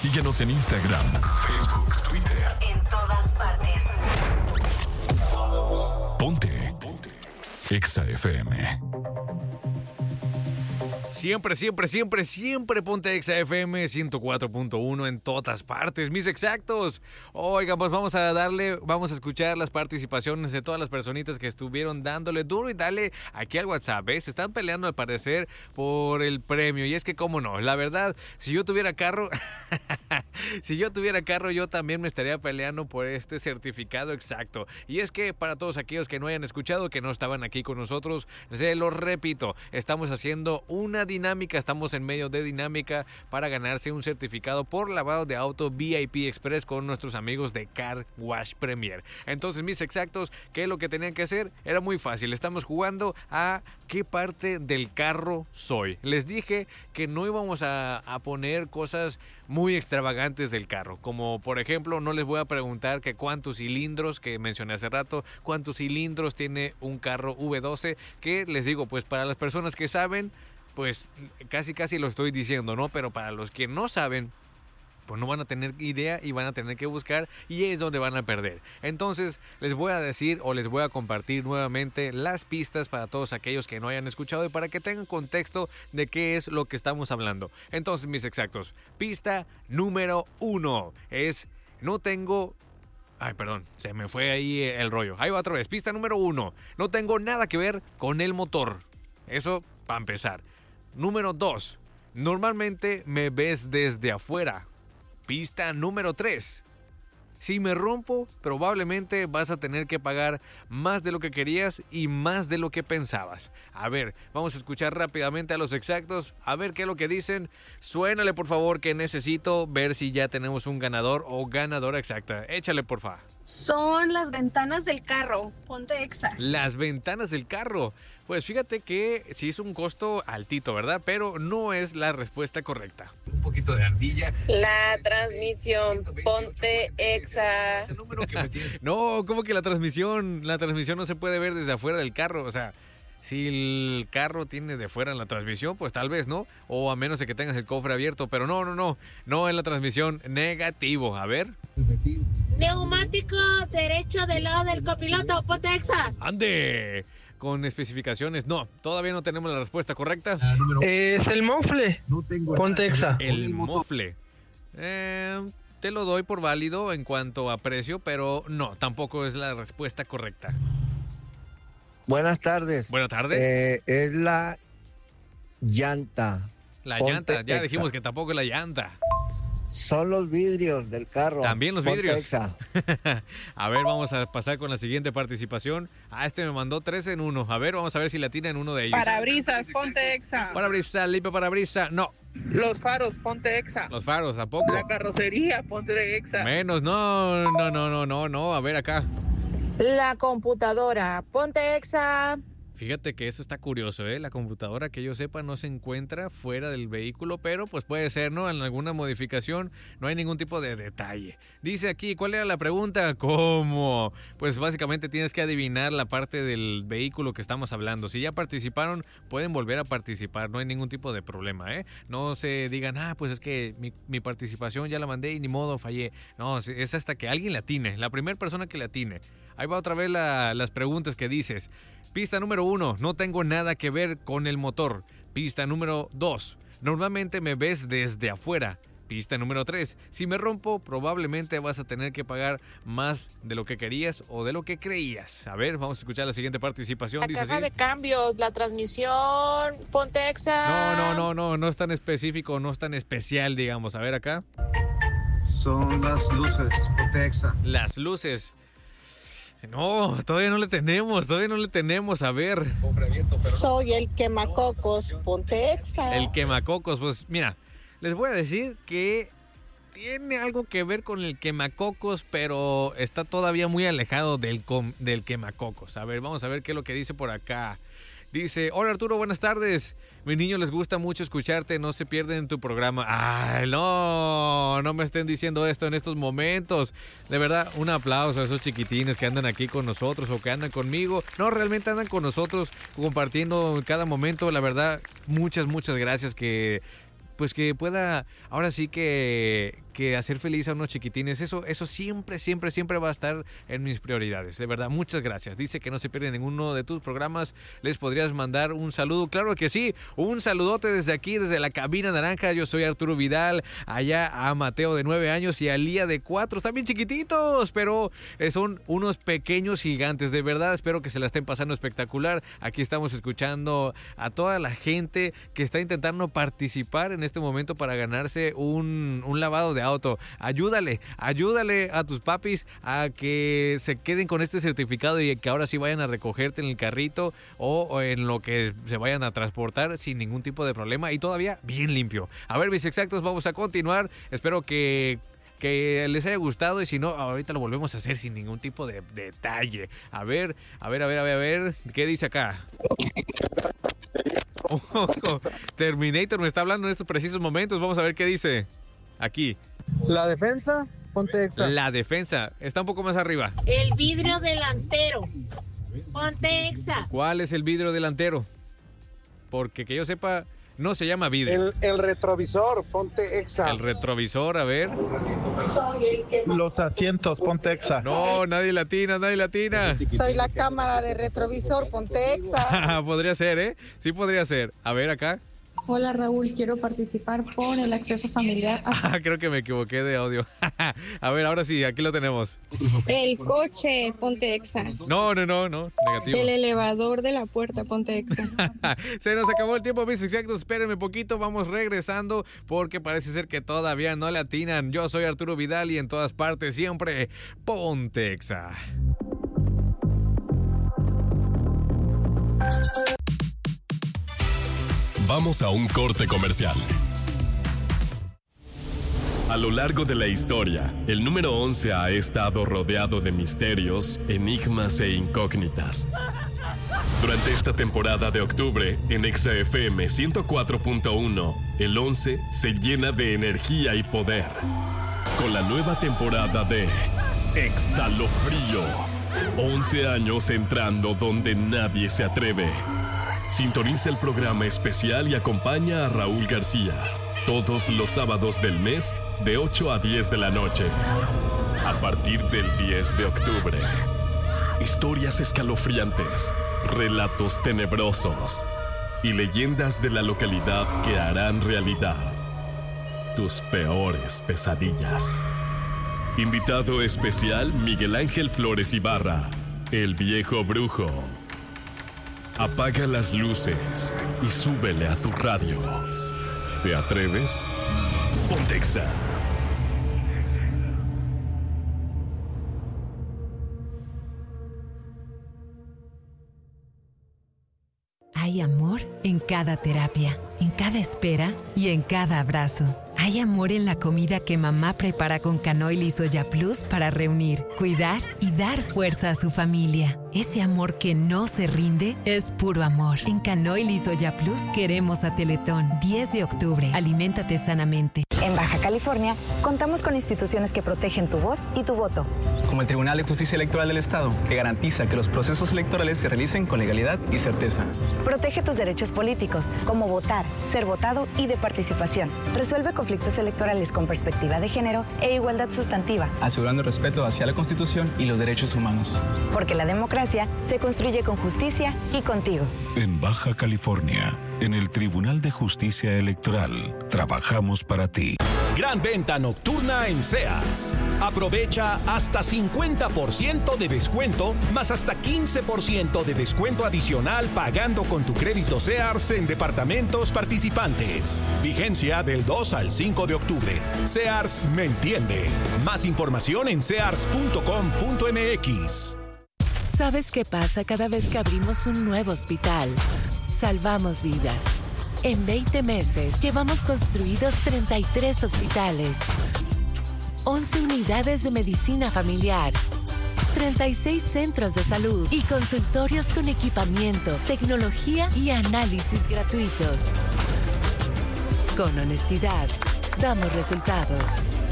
Síguenos en Instagram, Facebook, Twitter. En todas partes. Ponte Exa FM. Siempre ponte Exa FM 104.1 en todas partes, mis exactos. Oigan, pues vamos a escuchar las participaciones de todas las personitas que estuvieron dándole duro y dale aquí al WhatsApp, ¿eh? Se están peleando al parecer por el premio y es que cómo no, la verdad, si yo tuviera carro, yo también me estaría peleando por este certificado exacto. Y es que para todos aquellos que no hayan escuchado, que no estaban aquí con nosotros, se lo repito, estamos haciendo una dinámica, estamos en medio de dinámica para ganarse un certificado por lavado de auto VIP Express con nuestros amigos de Car Wash Premier. Entonces, mis exactos, ¿qué es lo que tenían que hacer? Era muy fácil, estamos jugando a qué parte del carro soy. Les dije que no íbamos a poner cosas muy extravagantes del carro, como por ejemplo, no les voy a preguntar que cuántos cilindros, que mencioné hace rato, cuántos cilindros tiene un carro V12, que les digo, pues para las personas que saben, pues casi lo estoy diciendo, ¿no? Pero para los que no saben, pues no van a tener idea y van a tener que buscar y es donde van a perder. Entonces les voy a decir o les voy a compartir nuevamente las pistas para todos aquellos que no hayan escuchado y para que tengan contexto de qué es lo que estamos hablando. Entonces, mis exactos, pista número 1 es no tengo... Ay, perdón, se me fue ahí el rollo. Ahí va otra vez, pista número 1, no tengo nada que ver con el motor. Eso para empezar. Número 2, normalmente me ves desde afuera. Pista número 3. Si me rompo, probablemente vas a tener que pagar más de lo que querías y más de lo que pensabas. A ver, vamos a escuchar rápidamente a los exactos, a ver qué es lo que dicen. Suénale, por favor, que necesito ver si ya tenemos un ganador o ganadora exacta. Échale, por favor. Son las ventanas del carro. Ponte Exa. Las ventanas del carro. Pues fíjate que sí es un costo altito, ¿verdad? Pero no es la respuesta correcta. Un poquito de ardilla. La transmisión, ponte Exa. No, ¿cómo que la transmisión? La transmisión no se puede ver desde afuera del carro. O sea, si el carro tiene de fuera la transmisión, pues tal vez, ¿no? O a menos de que tengas el cofre abierto. Pero no es la transmisión. Negativo. A ver. Neumático derecho del lado del copiloto. Ponte Exa. ¡Ande! Con especificaciones. No, todavía no tenemos la respuesta correcta. Es el mofle. Ponte Exa. El mofle. Te lo doy por válido en cuanto a precio, pero no, tampoco es la respuesta correcta. Buenas tardes. Buenas tardes. Es la llanta. La Ponte llanta, ya Exa. dijimos que tampoco es la llanta. Son los vidrios del carro. También los Ponte vidrios. Exa. A ver, vamos a pasar con la siguiente participación. Este me mandó 3 en 1. A ver, vamos a ver si la tiene en uno de ellos. Parabrisas, ponte Exa. Parabrisas, limpia parabrisas. No. Los faros, ponte Exa. Los faros, ¿a poco? La carrocería, ponte Exa. Menos, no. A ver acá. La computadora, ponte Exa. Fíjate que eso está curioso, ¿eh? La computadora, que yo sepa, no se encuentra fuera del vehículo, pero pues puede ser, ¿no? En alguna modificación no hay ningún tipo de detalle. Dice aquí, ¿cuál era la pregunta? ¿Cómo? Pues básicamente tienes que adivinar la parte del vehículo que estamos hablando. Si ya participaron, pueden volver a participar, no hay ningún tipo de problema, ¿eh? No se digan, pues es que mi participación ya la mandé y ni modo, fallé. No, es hasta que alguien la atine, la primera persona que la atine. Ahí va otra vez las preguntas que dices. Pista número 1, no tengo nada que ver con el motor. Pista número 2, normalmente me ves desde afuera. Pista número 3, si me rompo, probablemente vas a tener que pagar más de lo que querías o de lo que creías. A ver, vamos a escuchar la siguiente participación. La Dice caja así. de cambios, la transmisión, ponte Exa. No es tan específico, no es tan especial, digamos. A ver acá. Son las luces, ponte Exa. Las luces. No, todavía no le tenemos, a ver. Soy el quemacocos, ponte Exa. El quemacocos, pues mira, les voy a decir que tiene algo que ver con el quemacocos, pero está todavía muy alejado del quemacocos. A ver, vamos a ver qué es lo que dice por acá. Dice, hola Arturo, buenas tardes. Mis niños les gusta mucho escucharte, no se pierden tu programa. Ay, no me estén diciendo esto en estos momentos. De verdad, un aplauso a esos chiquitines que andan aquí con nosotros o que andan conmigo. No, realmente andan con nosotros compartiendo cada momento. La verdad, muchas gracias que pueda, ahora sí que que hacer feliz a unos chiquitines, eso siempre va a estar en mis prioridades. De verdad, muchas gracias. Dice que no se pierde ninguno de tus programas. ¿Les podrías mandar un saludo? Claro que sí. Un saludote desde aquí, desde la cabina naranja. Yo soy Arturo Vidal. Allá a Mateo de 9 años y a Lía de 4. Están bien chiquititos, pero son unos pequeños gigantes. De verdad, espero que se la estén pasando espectacular. Aquí estamos escuchando a toda la gente que está intentando participar en este momento para ganarse un lavado de auto. Ayúdale a tus papis a que se queden con este certificado y que ahora sí vayan a recogerte en el carrito o en lo que se vayan a transportar sin ningún tipo de problema y todavía bien limpio. A ver, mis exactos, vamos a continuar. Espero que les haya gustado y si no, ahorita lo volvemos a hacer sin ningún tipo de detalle. A ver, ¿qué dice acá? Terminator me está hablando en estos precisos momentos. Vamos a ver qué dice aquí. La defensa, ponte Exa. La defensa, está un poco más arriba. El vidrio delantero, ponte Exa. ¿Cuál es el vidrio delantero? Porque que yo sepa, no se llama vidrio. El retrovisor, ponte Exa. El retrovisor, a ver. Los asientos, ponte Exa. No, nadie latina. Soy la cámara de retrovisor, ponte Exa. Podría ser, ¿eh? Sí podría ser. A ver, acá. Hola Raúl, quiero participar por el acceso familiar. Creo que me equivoqué de audio. A ver, ahora sí, aquí lo tenemos. El coche, ponte Exa. No, negativo. El elevador de la puerta, ponte Exa. Se nos acabó el tiempo, mis exactos. Espérenme poquito, vamos regresando porque parece ser que todavía no le atinan. Yo soy Arturo Vidal y en todas partes siempre ponte Exa. Vamos a un corte comercial. A lo largo de la historia, el número 11 ha estado rodeado de misterios, enigmas e incógnitas. Durante esta temporada de octubre, en Exa FM 104.1, el 11 se llena de energía y poder. Con la nueva temporada de Exalofrío. 11 años entrando donde nadie se atreve. Sintoniza el programa especial y acompaña a Raúl García todos los sábados del mes de 8 a 10 de la noche. A partir del 10 de octubre. Historias escalofriantes, relatos tenebrosos y leyendas de la localidad que harán realidad tus peores pesadillas. Invitado especial Miguel Ángel Flores Ibarra, el viejo brujo. Apaga las luces y súbele a tu radio. ¿Te atreves? Ponte Exa. Hay amor en cada terapia, en cada espera y en cada abrazo. Hay amor en la comida que mamá prepara con canoil y soya plus para reunir, cuidar y dar fuerza a su familia. Ese amor que no se rinde es puro amor. En canoil y soya plus queremos a Teletón. 10 de octubre. Aliméntate sanamente. En Baja California, contamos con instituciones que protegen tu voz y tu voto. Como el Tribunal de Justicia Electoral del Estado, que garantiza que los procesos electorales se realicen con legalidad y certeza. Protege tus derechos políticos, como votar, ser votado y de participación. Resuelve conflictos electorales con perspectiva de género e igualdad sustantiva. Asegurando el respeto hacia la Constitución y los derechos humanos. Porque la democracia se construye con justicia y contigo. En Baja California, en el Tribunal de Justicia Electoral, trabajamos para ti. Gran venta nocturna en Sears. Aprovecha hasta 50% de descuento, más hasta 15% de descuento adicional pagando con tu crédito Sears en departamentos participantes. Vigencia del 2 al 5 de octubre. Sears me entiende. Más información en sears.com.mx. ¿Sabes qué pasa cada vez que abrimos un nuevo hospital? Salvamos vidas. En 20 meses llevamos construidos 33 hospitales, 11 unidades de medicina familiar, 36 centros de salud y consultorios con equipamiento, tecnología y análisis gratuitos. Con honestidad, damos resultados.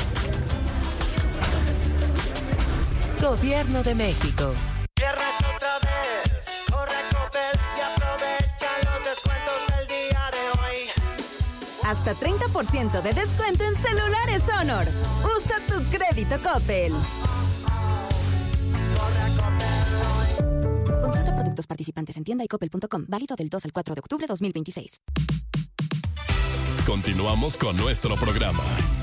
Gobierno de México. Viernes otra vez, corre Coppel y aprovecha los descuentos del día de hoy. Hasta 30% de descuento en celulares Honor. Usa tu crédito Coppel. Consulta productos participantes en tienda y coppel.com. Válido del 2 al 4 de octubre de 2026. Continuamos con nuestro programa.